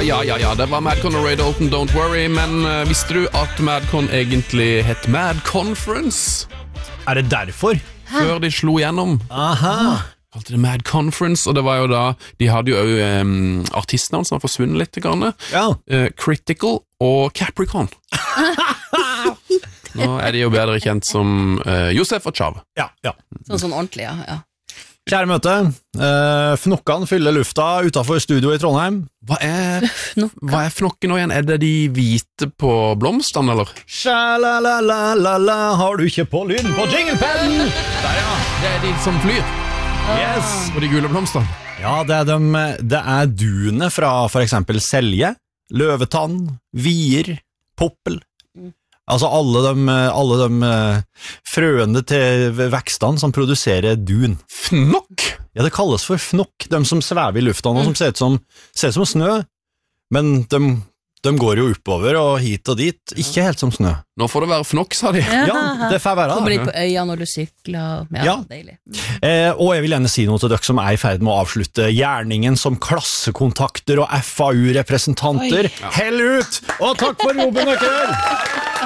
Ja, det var Madcon og Ray Dalton, Don't Worry. Men visste du at Madcon egentlig het Mad Conference? Det derfor? Før de slo gjennom. Aha. Kalte det Mad Conference, og det var jo da de hadde jo artistnavn som har forsvunnet litt grann. Ja. Critical og Capricorn. Nå de jo bedre kjent som Josef og Chav. Ja. Sånn ordentlig, ja. Kjære møte, fnokkene fyller lufta utenfor studio i Trondheim. Hva er fnokken nå igjen? Det de hvite på blomstene, eller? Sha-la-la-la-la-la, har du ikke på lyden på jinglepennen? Der ja, det de som flyr. Yes. Og de gule blomstene. Ja, det dune fra for eksempel selje, løvetann, vier, poppel. Altså alle de frøene til vekstene som produserer dun. Fnokk? Ja, det kalles for fnokk, de som svever i lufta og som ser ut som snø, men de går jo oppover og hit og dit, ikke helt som snø. Nå får det være fnokk, sa de. Ja, det får være. Kommer litt på øya når du sykler. Ja, deilig. Og jeg vil gjerne si noe til dere som i ferd med å avslutte gjerningen som klassekontakter og FAU-representanter. Hell ut! Og takk for jobben dere!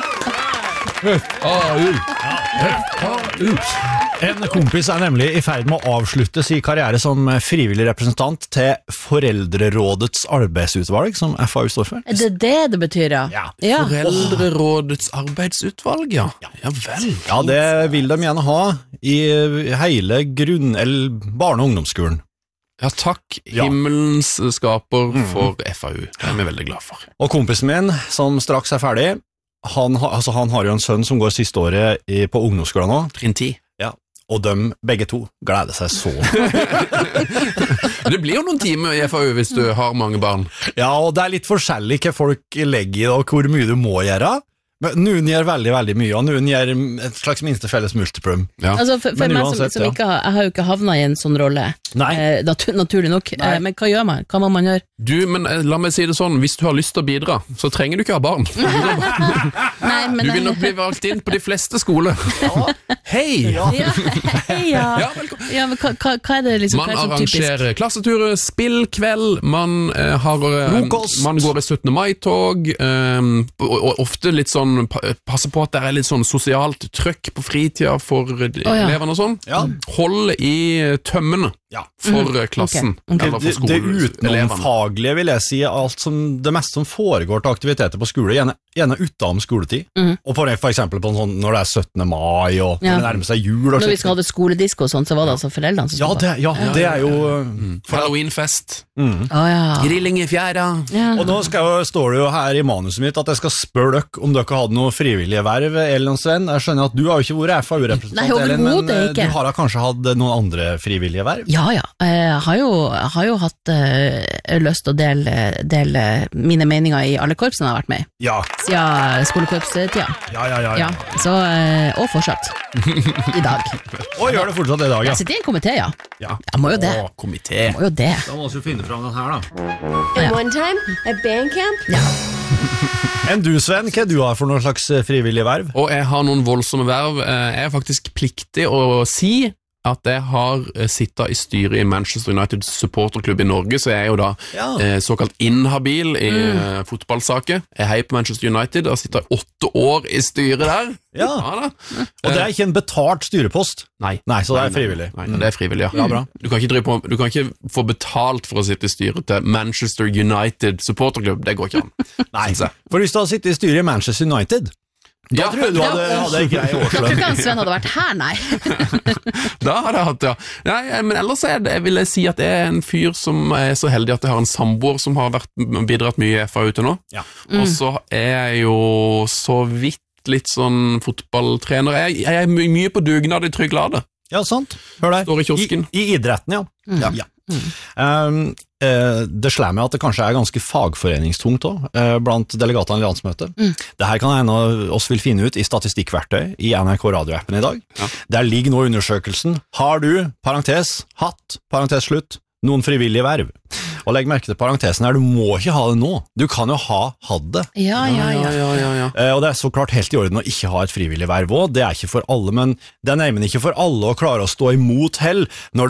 En kompis nemlig i ferd med å avslutte sin karriere som frivillig representant til Foreldrerådets arbeidsutvalg, som FAU står for. Det det betyr, ja? Foreldrerådets arbeidsutvalg, ja. Ja vel. Ja, det vil de gjerne ha i hele barne- og ungdomsskolen. Ja, takk himmelens skaper for FAU. Det vi veldig glad for. Og kompisen min, som straks ferdig, han har jo en sønn som går siste året på ungdomsskolen nå. Trinn 10. Ja, og begge to gleder seg så. Det blir jo noen timer i FAU hvis du har mange barn. Ja, og det litt forskjellig hva folk legger i det, og hvor mye du må gjøre. Men noen gjør veldig, veldig mye, og noen gjør et slags minste felles multiplum. Ja. Altså for meg uansett, som ikke jeg har jo ikke havnet i en sånn rolle. Naturlig nok. Men hva gjør man? Hva må man gjøre? Men la meg si det sånn, hvis du har lyst til å bidra, så trenger du ikke ha barn. Du vil nok bli valgt inn på de fleste skoler. Hei! Men hva det liksom? Man arrangerer klasseturer, spillkveld, man går i 17. mai-tog, og ofte litt sånn passe på at det litt sånn sosialt trøkk på fritida for eleverne og sånn. Hold i tømmene for klassen eller for skolen. Det utenomfaglige vil jeg si det meste som foregår til aktiviteter på skole, gjerne utenom skoletid. Og for eksempel på sånn, når det 17. mai og når det nærmer seg jul. Når vi skal ha skoledisko og sånt, så var det altså foreldrene som stod der. Det jo Halloweenfest. Grilling i fjæra. Og nå står det jo her i manuset mitt at jeg skal spørre dere om dere hadde noe frivillige verv, Elin og Sven. Jeg skjønner at du har jo ikke vært FAU-representant, Elin, men du har kanskje hatt noen andre frivillige verv? Ja. Jeg har jo hatt lyst til å dele mine meninger i alle korpsene jeg har vært med i. Ja. Siden skolekorpstida. Ja. Så, og fortsatt. I dag. Og gjør det fortsatt i dag, ja. Jeg sitter i en komité, ja. Jeg må jo det. Komité. Da må vi jo finne fram den her, da. And one time, at bandcamp? Ja. Enn du, Sven, hva du har for noen slags frivillige verv? Og jeg har noen voldsomme verv. Jeg faktisk pliktig å si at jeg har sittet i styret i Manchester United supporterklubb i Norge, så jeg jo da såkalt inhabil i fotballsaker. Jeg heier på Manchester United og har sittet 8 år i styret der. Og det ikke en betalt styrepost? Nei, så det frivillig. Nei, det frivillig, ja. Bra. Du kan ikke få betalt for å sitte i styret til Manchester United supporterklubb. Det går ikke an. Nei, for hvis du har sittet i styret i Manchester United, da tror jeg du hadde en grei årslønn. Jeg tror ikke Sven hadde vært her, nei. Da hadde jeg hatt, ja. Nei, men ellers vil jeg si at jeg en fyr som så heldig at jeg har en samboer som har bidratt mye i FAU til nå. Og så jeg jo så vidt litt sånn fotballtrener. Jeg mye på dugnad i Trygg Lade. Ja, sant. Hør der. Står i kiosken. I idretten, ja. Det slår meg at det kanskje ganske fagforeningstungt også, blant delegatene i landsmøtet. Det her kan en av oss vil finne ut i statistikkverktøy i NRK radioappen i dag. Der ligger nå undersøkelsen. Har du, parentes, hatt, parentes slutt, noen frivillige verv? Og legg merke til parentesen her, du må ikke ha det nå. Du kan jo ha hatt det. Ja. Og det så klart helt i orden å ikke ha et frivillig verv også. Det ikke for alle, men det neimen ikke for alle å klare å stå imot hell når